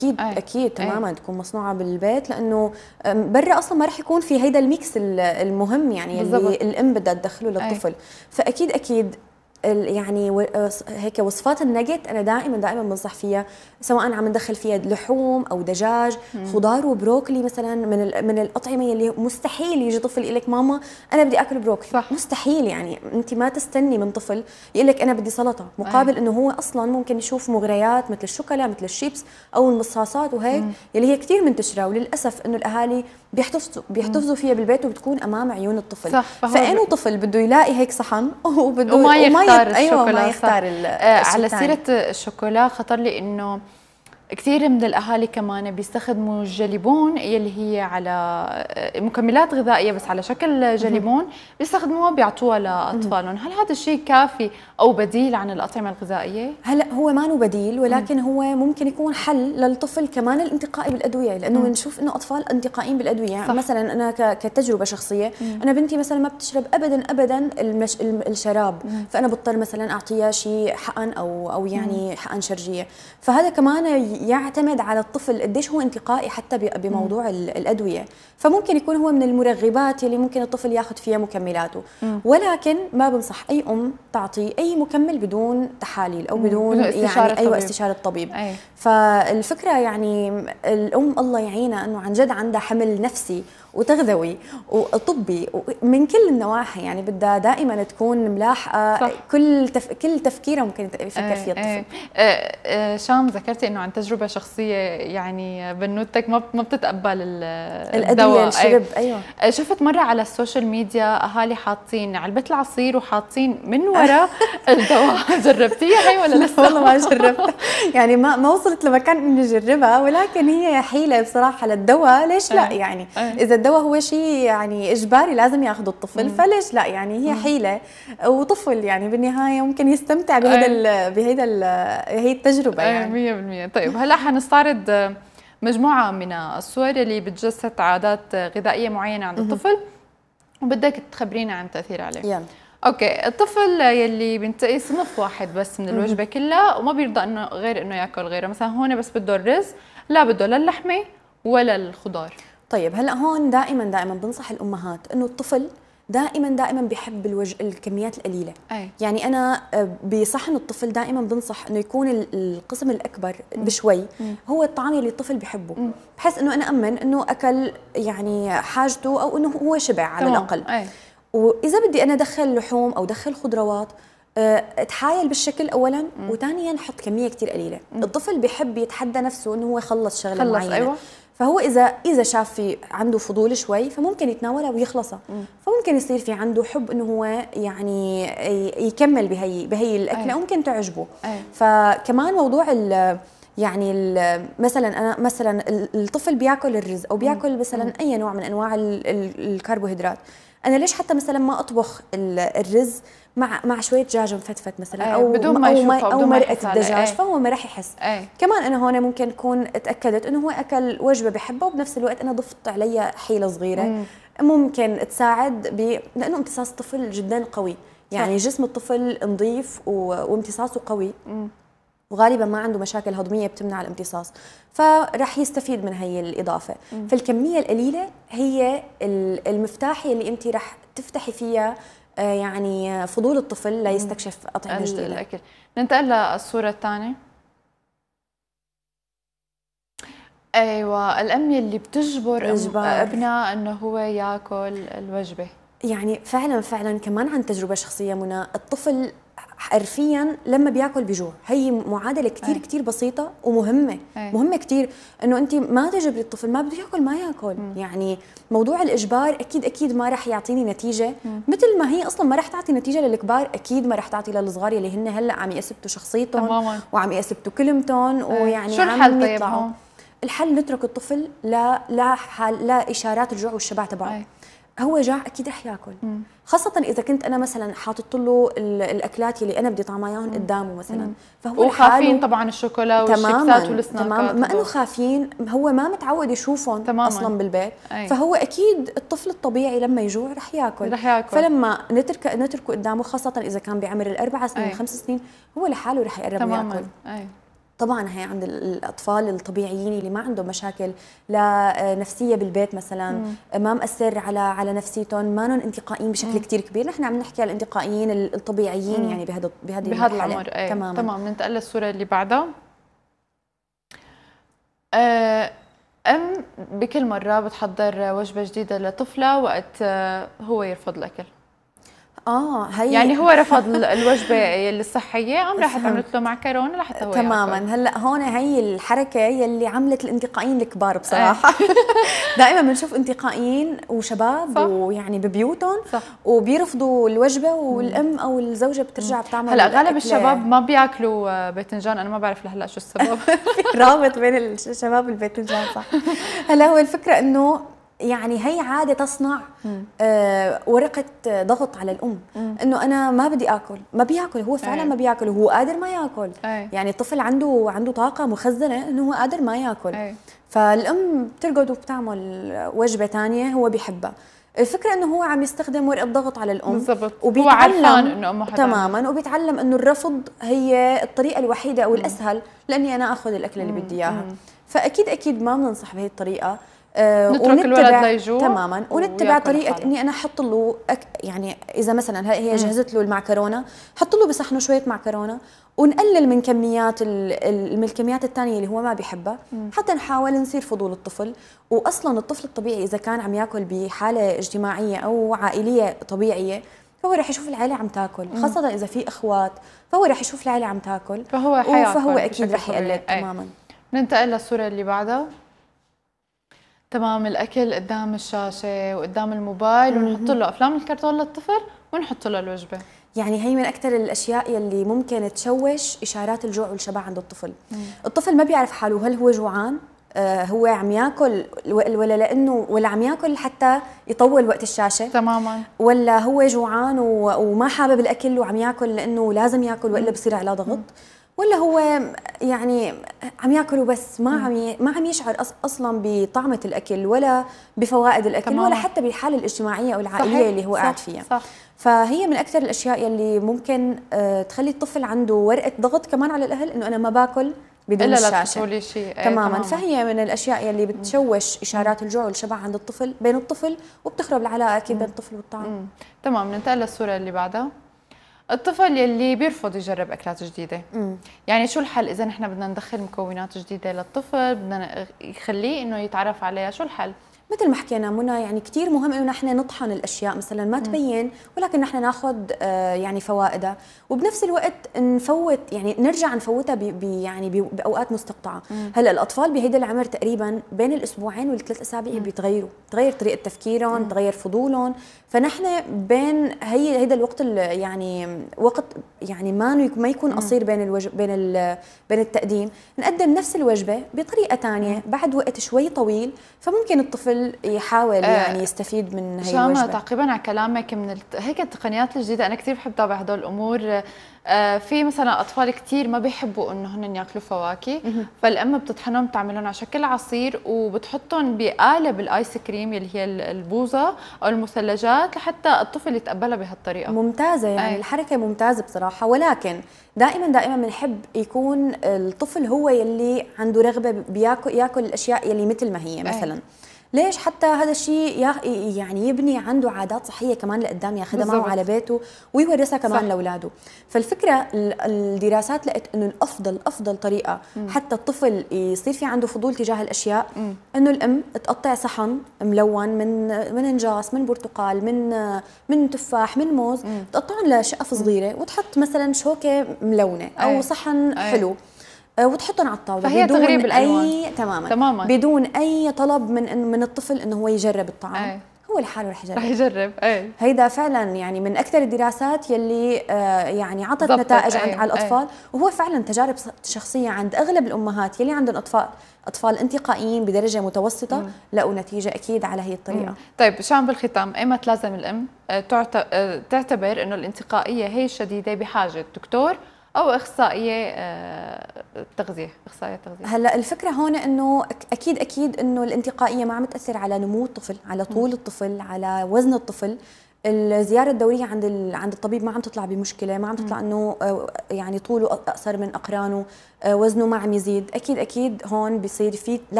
اكيد اكيد تماما تكون مصنوعه بالبيت، لانه برا اصلا ما رح يكون في هيدا الميكس المهم يعني اللي الام بدها تدخله للطفل. فاكيد اكيد يعني هيك وصفات النجت انا دائما بنصح فيها، سواء عم ندخل فيها لحوم او دجاج، خضار وبروكلي مثلا، من الاطعمه اللي مستحيل يجي طفل يقول لك ماما انا بدي اكل بروكلي. صح. مستحيل، يعني انت ما تستني من طفل يقول لك انا بدي سلطه، مقابل انه هو اصلا ممكن يشوف مغريات مثل الشوكولا مثل الشيبس او المصاصات وهيك اللي هي كثير منتشره، وللاسف انه الاهالي بيحتفظوا فيها بالبيت وبتكون امام عيون الطفل. صح. فانه طفل بده يلاقي هيك صحن وبده وما يختار الشوكولا. ما يختار على سيره الشوكولا خطر لي انه كثير من الاهالي كمان بيستخدموا الجليبون يلي هي على مكملات غذائيه بس على شكل جليبون، بيستخدموها بيعطوها لاطفالهم. هل هذا الشيء كافي او بديل عن الاطعمه الغذائيه؟ هلا هو ما له بديل، ولكن هو ممكن يكون حل للطفل كمان الانتقائي بالادويه، لانه بنشوف انه اطفال انتقائيين بالادويه. يعني مثلا انا كتجربه شخصيه، انا بنتي مثلا ما بتشرب ابدا الشراب، فانا بضطر مثلا اعطيها شيء حقن او يعني حقن شرجيه. فهذا كمان يعتمد على الطفل قديش هو انتقائي حتى بموضوع الادويه. فممكن يكون هو من المرغبات اللي ممكن الطفل ياخذ فيها مكملاته، ولكن ما بنصح اي ام تعطي اي مكمل بدون تحاليل او بدون يعني استشاره الطبيب. فالفكره يعني الام الله يعينها انه عن جد عندها حمل نفسي وتغذوي وطبي من كل النواحي، يعني بدها دائما تكون ملاحقه كل تفكيرها ممكن يفكر فيها الطفل. شام ذكرتي انه عن تجربه شخصيه، يعني بنوتك ما بتتقبل الادويه الشرب. ايوه شفت مره على السوشيال ميديا اهالي حاطين علبه العصير وحاطين من ورا الدواء. جربتيها هي ولا لسه؟ والله ما جربتها، يعني ما وصلت لمكان اني اجربها، ولكن هي حيله بصراحه للدواء. ليش لا؟ يعني اذا الدواء هو شيء يعني اجباري لازم ياخذه الطفل، فليش لا؟ يعني هي حيله وطفل يعني بالنهايه ممكن يستمتع هي التجربه يعني 100%. طيب هلا حنستعرض مجموعه من الصور اللي بتجسد عادات غذائيه معينه عند الطفل، وبدك تخبرينا عن تاثيرها عليه. يلا. اوكي، الطفل يلي بينتقي صنف واحد بس من الوجبه كلها وما بيرضى انه غير انه ياكل غيره، مثلا هون بس بده الرز، لا بده لا اللحمه ولا الخضار. طيب هلا هون دائما بنصح الامهات انه الطفل دائما بيحب الكميات القليله. يعني انا بصحن الطفل دائما بنصح انه يكون القسم الاكبر بشوي هو الطعام اللي الطفل بحبه، بحيث انه انا امن انه اكل يعني حاجته او انه هو شبع على الاقل. واذا بدي انا ادخل لحوم او ادخل خضروات، اتحايل بالشكل اولا، وثانيا حط كميه كثير قليله. الطفل بيحب يتحدى نفسه انه هو يخلص شغله معينه. أيوة. فهو اذا شاف في عنده فضول شوي فممكن يتناولها ويخلصها. فممكن يصير في عنده حب انه هو يعني يكمل بهي الاكله، ممكن تعجبه. فكمان موضوع يعني مثلا الطفل بياكل الرز او بياكل مثلا اي نوع من انواع الكربوهيدرات، انا ليش حتى مثلا ما اطبخ الرز مع شويه دجاج مفتفت مثلا او بدون ما او مرقه الدجاج، فهو ما راح يحس. كمان انا هون ممكن اكون اتاكدت انه هو اكل وجبه بحبها، وبنفس الوقت انا ضفت عليها حيله صغيره ممكن تساعد لانه امتصاص الطفل جدا قوي. يعني جسم الطفل نظيف وامتصاصه قوي، وغالبا ما عنده مشاكل هضميه بتمنع الامتصاص، فراح يستفيد من هي الاضافه. فالكميه القليله هي المفتاح اللي انت راح تفتحي فيها يعني فضول الطفل ليستكشف اطعمه جديده. الاكل. ننتقل للصوره الثانيه. ايوه، الام اللي بتجبر ابنها انه هو ياكل الوجبه. يعني فعلا كمان عن تجربه شخصيه منى، الطفل حرفيا لما بياكل بيجوع. هي معادله كثير بسيطه ومهمه. مهمه كثير انه انت ما تجبري الطفل، ما بده ياكل ما ياكل. يعني موضوع الاجبار اكيد ما راح يعطيني نتيجه، مثل ما هي اصلا ما راح تعطي نتيجه للكبار، اكيد ما راح تعطي للصغار اللي هن هلا عم يثبتوا شخصيتهم وعم يثبتوا كلمتهم. ويعني شو الحل طيب هون؟ الحل نترك الطفل لا اشارات الجوع والشبع تبعه. هو جاع اكيد رح ياكل، خاصه اذا كنت انا مثلا حاطط له الاكلات اللي انا بدي طعمها اياهم قدامه مثلا. فهو وخافين طبعا الشوكولا والشيبسات والسناكات. تماما، ما انه خافين، هو ما متعود يشوفهم اصلا بالبيت. فهو اكيد الطفل الطبيعي لما يجوع رح ياكل. فلما نتركه قدامه، خاصه اذا كان بعمر ال4 سنين و5 سنين، هو لحاله رح يقرب وياكل. طبعا هي عند الاطفال الطبيعيين اللي ما عندهم مشاكل لا نفسيه بالبيت مثلا، ما مأثر على نفسيتهم، ما نن انتقائيين بشكل كثير كبير. نحن عم نحكي على الانتقائيين الطبيعيين يعني بهذه العمر. تمام. ننتقل للصوره اللي بعدها. ام بكل مره بتحضر وجبه جديده لطفلها وقت هو يرفض الاكل. هي يعني هو رفض الوجبه الصحيه، راحت عملت له معكرونه لحتى هو تماما يأكل. هلا هون هي الحركه يلي عملت الانتقائيين الكبار بصراحه. دائما بنشوف انتقائيين وشباب ويعني ببيوتهم وبيرفضوا الوجبه، والام او الزوجه بترجع بتعمل. هلا غالب الشباب ما بياكلوا باذنجان، انا ما بعرف لهلا شو السبب. في رابط بين الشباب والباذنجان صح. هلا هو الفكره انه يعني هي عادة تصنع ورقة ضغط على الأم، إنه أنا ما بدي آكل، ما بياكل هو فعلا ما بياكل وهو قادر ما ياكل. يعني الطفل عنده طاقة مخزنة إنه هو قادر ما ياكل. فالأم بترقد وبتعمل وجبة ثانية هو بيحبها. الفكرة إنه هو عم يستخدم ورقة ضغط على الأم بالضبط، هو عارفان إنه أمه تماما، وبيتعلم إنه الرفض هي الطريقة الوحيدة أو الأسهل لأني أنا آخذ الأكل اللي بدي إياها. فأكيد ما بننصح بهي الطريقة. نترك الولد ليجوع تماما، ونتبع طريقه اني انا احط له يعني اذا مثلا هي جهزت له المعكرونه، حط له بصحنه شويه معكرونه، ونقلل من الكميات الثانيه اللي هو ما بيحبها، حتى نحاول نصير فضول الطفل. واصلا الطفل الطبيعي اذا كان عم ياكل بحاله اجتماعيه او عائليه طبيعيه، فهو رح يشوف العائله عم تاكل، خاصه اذا في اخوات، فهو رح يشوف العائله عم تاكل، فهو اكيد رح يقلد. تماما. ننتقل للصوره اللي بعدها. تمام، الاكل قدام الشاشه وقدام الموبايل، ونحط له افلام الكرتون للطفل ونحط له الوجبه. يعني هي من اكثر الاشياء يلي ممكن تشوش اشارات الجوع والشبع عند الطفل. الطفل ما بيعرف حاله هل هو جوعان، هو عم ياكل ولا عم ياكل حتى يطول وقت الشاشه تماما، ولا هو جوعان وما حابب الاكل وعم ياكل لانه لازم ياكل والا بصير على ضغط، ولا هو يعني عم ياكل وبس ما عم يشعر اصلا بطعمه الاكل ولا بفوائد الاكل ولا حتى بالحاله الاجتماعيه او العائليه اللي هو قاعد فيها. صح. فهي من اكثر الاشياء يلي ممكن تخلي الطفل عنده ورقه ضغط كمان على الاهل، انه انا ما باكل بدون الشاشه. لا شيء. تماما. فهي من الاشياء يلي بتشوش اشارات الجوع والشبع عند الطفل بين الطفل، وبتخرب العلاقه اكيد بين الطفل والطعام. تمام. ننتقل للصوره اللي بعدها. الطفل يلي بيرفض يجرب اكلات جديده، يعني شو الحل اذا نحن بدنا ندخل مكونات جديده للطفل، بدنا نخليه انه يتعرف عليها، شو الحل؟ مثل ما حكينا منى، يعني كثير مهم انه نحن نطحن الاشياء مثلا ما تبين، ولكن نحن ناخذ يعني فوائدها، وبنفس الوقت نفوت يعني نرجع نفوتها يعني باوقات مستقطعه. هلا الاطفال بهيدا العمر تقريبا بين الاسبوعين والثلاث اسابيع بتغير طريقه تفكيرهم، بتغير فضولهم. فنحن بين هيدا الوقت يعني وقت يعني ما يكون قصير بين التقديم، نقدم نفس الوجبه بطريقه ثانيه بعد وقت شوي طويل، فممكن الطفل يحاول يعني يستفيد من هي الوجبه. تعقيبا على كلامك، من هيك التقنيات الجديده انا كثير بحب تابع هدول الامور. في مثلا اطفال كثير ما بيحبوا انه هن ياكلوا فواكه، فالام بتطحنهم بتعملهم على شكل عصير وبتحطهم بقالب الايس كريم اللي هي البوظه او المثلجات لحتى الطفل يتقبلها بهالطريقه. ممتازه يعني الحركه ممتازه بصراحه، ولكن دائما بنحب يكون الطفل هو يلي عنده رغبه ياكل الاشياء يلي مثل ما هي مثلا. ليش؟ حتى هذا الشيء يعني يبني عنده عادات صحيه كمان لقدام، ياخذها معه على بيته ويورثها كمان لاولاده. فالفكره الدراسات لقت انه افضل طريقه حتى الطفل يصير في عنده فضول تجاه الاشياء، انه الام تقطع صحن ملون من انجاص، من برتقال، من تفاح، من موز، تقطعهم لشقف صغيره وتحط مثلا شوكه ملونه او صحن حلو وتحطهم على الطاوله، فهي بدون تغريب الالوان. تماما بدون اي طلب من الطفل انه هو يجرب الطعام. هو لحاله رح يجرب. هيدا فعلا يعني من اكثر الدراسات يلي يعني عطت نتائج على الاطفال. وهو فعلا تجارب شخصيه عند اغلب الامهات يلي عندهم اطفال انتقائيين بدرجه متوسطه لقوا نتيجه اكيد على هي الطريقه. طيب شان بالختام، ايمت لازم الام تعتبر انه الانتقائيه هي الشديده بحاجه دكتور او اخصائيه تغذيه؟ هلا الفكره هون انه اكيد انه الانتقائيه ما عم تاثر على نمو الطفل، على طول الطفل، على وزن الطفل. الزياره الدوريه عند الطبيب ما عم تطلع بمشكله، ما عم تطلع انه يعني طوله اقصر من اقرانه، وزنه ما عم يزيد، اكيد هون بصير في